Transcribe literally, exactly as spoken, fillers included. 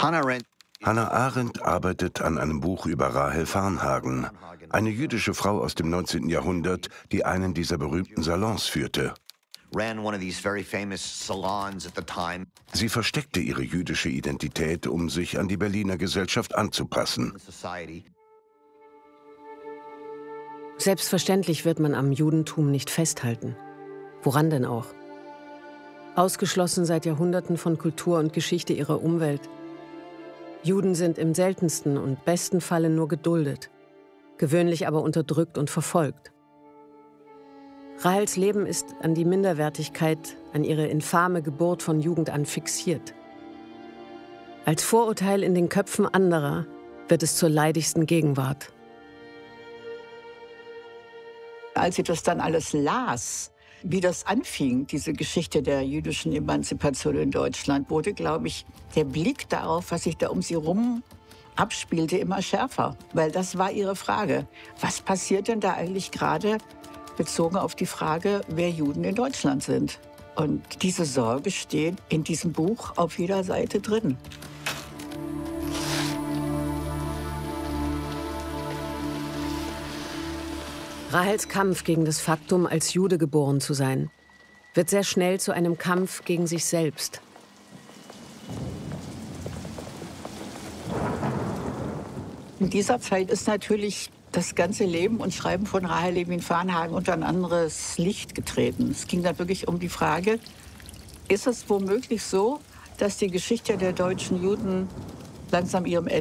Hannah Arendt arbeitet an einem Buch über Rahel Varnhagen, eine jüdische Frau aus dem neunzehnten Jahrhundert, die einen dieser berühmten Salons führte. Sie versteckte ihre jüdische Identität, um sich an die Berliner Gesellschaft anzupassen. Selbstverständlich wird man am Judentum nicht festhalten. Woran denn auch? Ausgeschlossen seit Jahrhunderten von Kultur und Geschichte ihrer Umwelt. Juden sind im seltensten und besten Falle nur geduldet, gewöhnlich aber unterdrückt und verfolgt. Rahels Leben ist an die Minderwertigkeit, an ihre infame Geburt von Jugend an fixiert. Als Vorurteil in den Köpfen anderer wird es zur leidigsten Gegenwart. Als sie das dann alles las, wie das anfing, diese Geschichte der jüdischen Emanzipation in Deutschland, wurde, glaube ich, der Blick darauf, was sich da um sie rum abspielte, immer schärfer. Weil das war ihre Frage. Was passiert denn da eigentlich gerade, bezogen auf die Frage, wer Juden in Deutschland sind? Und diese Sorge steht in diesem Buch auf jeder Seite drin. Rahels Kampf gegen das Faktum, als Jude geboren zu sein, wird sehr schnell zu einem Kampf gegen sich selbst. In dieser Zeit ist natürlich das ganze Leben und Schreiben von Rahel Levin-Varnhagen unter ein anderes Licht getreten. Es ging dann wirklich um die Frage, ist es womöglich so, dass die Geschichte der deutschen Juden langsam ihrem Ende